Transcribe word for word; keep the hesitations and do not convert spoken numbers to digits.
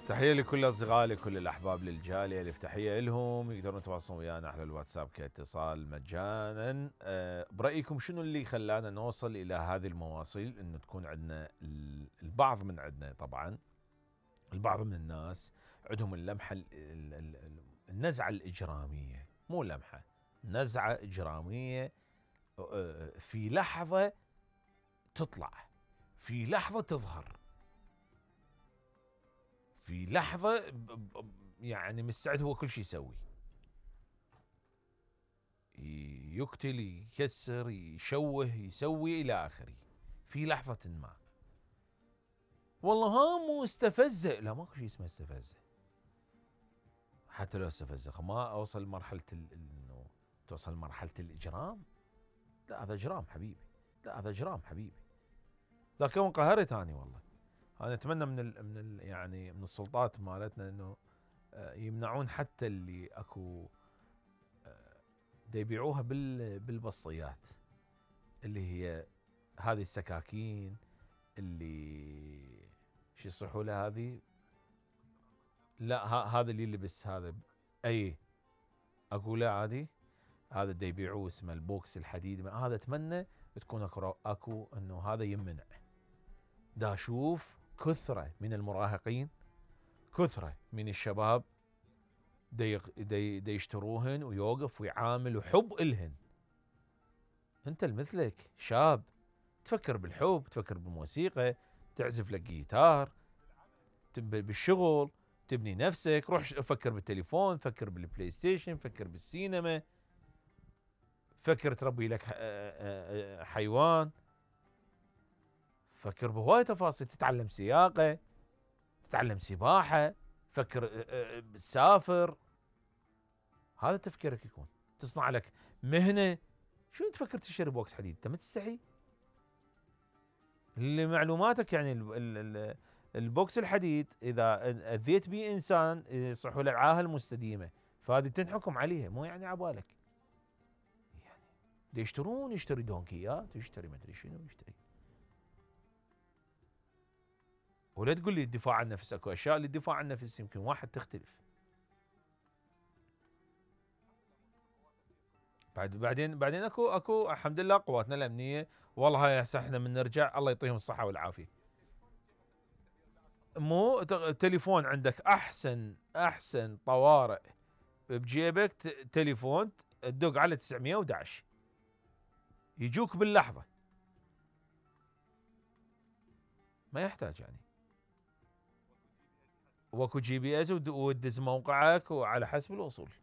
تحية لكل أصدقائي، لكل الأحباب للجالية، الف تحية لهم. يقدرون يتواصلون ويانا على الواتساب كاتصال مجانا. أه برأيكم شنو اللي خلانا نوصل إلى هذه المواصيل؟ إنه تكون عندنا البعض من عندنا، طبعا البعض من الناس عندهم اللمحة ال- ال- ال- النزعة الإجرامية، مو لمحة، نزعة إجرامية. أه، في لحظة تطلع، في لحظة تظهر، في لحظة ب- ب- يعني مستعد هو كل شيء يسوي، يقتل، يكسر، يشوه، يسوي إلى آخره في لحظة ما. والله ها مو استفزه، لا ماكو شيء اسمه استفزه. حتى لو استفزه ما أوصل لمرحلة ال- إنه توصل لمرحلة الإجرام. لا هذا إجرام حبيبي، لا هذا إجرام حبيبي. ذاك يوم انقهرت أني والله. أنا أتمنى من ال من ال يعني من السلطات مالتنا إنه آه، يمنعون حتى اللي أكو دا يبيعوها بال بالبصيات، اللي هي هذه السكاكين اللي شو يصيحوا لها هذه. لا ها هذا اللي يلبس هذا. اي اقول لا عادي، هذا دا يبيعوه اسمه البوكس الحديد. هذا اتمنى تكون اكو اكو انه هذا يمنع. دا اشوف كثره من المراهقين، كثره من الشباب دا يق- دا ي- دا يشتروهن ويوقف ويعامل وحب الهن. انت المثلك شاب تفكر بالحب، تفكر بالموسيقى، تعزف لك جيتار، تب- بالشغل، تبني نفسك. روح ش- فكر بالتليفون، فكر بالبلاي ستيشن، فكر بالسينما، فكر تربي لك ح- آه، آه، آه، حيوان، فكر بهواي تفاصيل، تتعلم سياقة، تتعلم سباحة، فكر آه، آه، سافر. هذا تفكيرك يكون، تصنع لك مهنة. شو تفكر تشتري بوكس حديد؟ انت ما تستحي؟ لمعلوماتك يعني ال ال ال البوكس الحديد اذا اذيت به انسان يصح له العاهه المستديمه، فهذه تنحكم عليها، مو يعني عبالك. يعني دي يشترون، يشتري دونكيات، يشتري ما ادري شنو يشتري. ولا تقول لي الدفاع عن النفس، اكو اشياء للدفاع عن النفس يمكن واحد تختلف. بعد بعدين بعدين اكو اكو الحمد لله قواتنا الامنيه، والله هاي هسه احنا من نرجع الله يعطيهم الصحه والعافيه. مو ت- تليفون عندك احسن احسن طوارئ بجيبك، ت- تليفون تدق على تسعمية وأحد عشر يجوك باللحظه، ما يحتاج يعني. واكو جي بي اس ود- وتدز موقعك وعلى حسب الوصول.